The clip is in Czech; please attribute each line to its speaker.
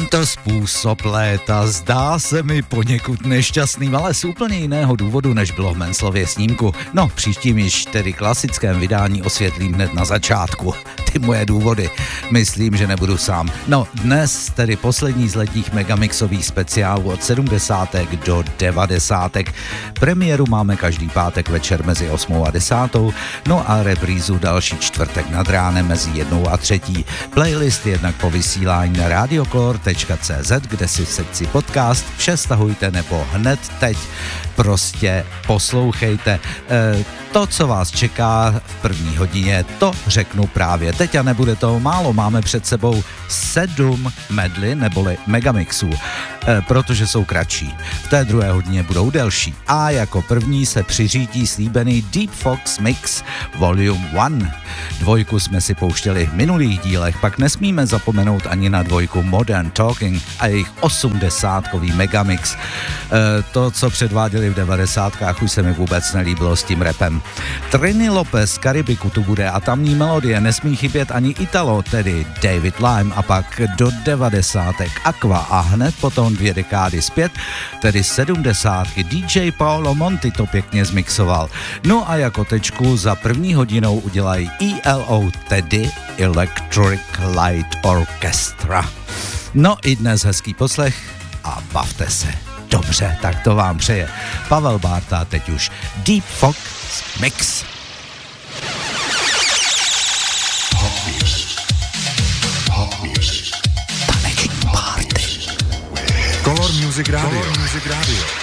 Speaker 1: Tento způsob léta zdá se mi poněkud nešťastným, ale z úplně jiného důvodu, než bylo v Menclově snímku. No, příštím již tedy klasickém vydání osvětlím hned na začátku. Ty moje důvody. Myslím, že nebudu sám. No, dnes tedy poslední z letních megamixových speciálů od 70. do 90. Premiéru máme každý pátek večer mezi 8. a 10. No a reprízu další čtvrtek nad ránem mezi 1. a 3. Playlist jednak po vysílání na radiocolor.cz, kde si v sekci podcast vše stahujte nebo hned teď prostě poslouchejte. To, co vás čeká v první hodině, to řeknu právě teď a nebude toho málo. Máme před sebou 7 medley neboli megamixů, protože jsou kratší. V té druhé hodině budou delší. A jako první se přiřítí slíbený Deep Fox Mix Volume 1. Dvojku jsme si pouštěli v minulých dílech, pak nesmíme zapomenout ani na dvojku Modern Talking a jejich 80kový megamix. To, co předváděli v 90kách, už se mi vůbec nelíbilo s tím rapem. Trini Lopez z Karibiku tu bude a tamní melodie, nesmí chybět ani Italo, tedy David Lime, a pak do 90. Aqua a hned potom 2 dekády zpět, tedy 70. DJ Paolo Monti to pěkně zmixoval. No a jako tečku za první hodinou udělají ELO, tedy Electric Light Orchestra. No i dnes hezký poslech a bavte se. Dobře, tak to vám přeje Pavel Bárta, teď už Deep Fox Mix.
Speaker 2: Taneční party. Color Music Radio.